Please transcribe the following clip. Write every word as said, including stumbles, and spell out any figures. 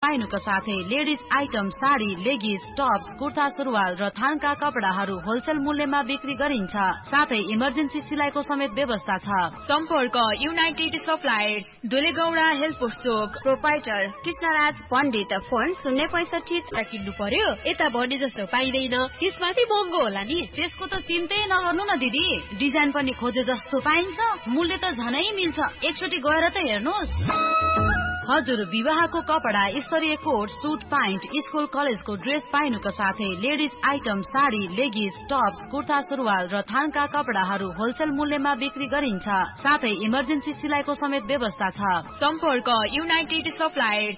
पाइनुको साथै ladies item sari लेगिस Tops kurta सुरुवाल र थानका कपडाहरू होलसेल मूल्यमा बिक्री गरिन्छ। साथै इमर्जेन्सी सिलाइको समेत व्यवस्था छ। सम्पर्क युनाइटेड सप्लायर्स दोलेगौडा हेल्थ पोस्ट चोक प्रोपाइटर कृष्णराज पण्डित फोन शून्य पैसठी किन्नु पर्यो यता भने जस्तो पाइँदैन त्यसमाथि महँगो होला नि। त्यसको त चिन्तै नगर्नु न दिदी, डिजाइन पनि खोजे जस्तो पाइन्छ, मूल्य त झनै मिल्छ। एकचोटि गएर त हेर्नुहोस्। हजुर विवाहको कपडा स्तरीय कोट सुट प्यान्ट स्कुल कलेजको ड्रेस पाइनुको साथै ladies item sari लेगिस Tops kurta सुरुवाल र थानका कपडाहरू होलसेल मूल्यमा बिक्री गरिन्छ। साथै इमर्जेन्सी सिलाइको समेत व्यवस्था छ। सम्पर्क युनाइटेड सप्लायर्स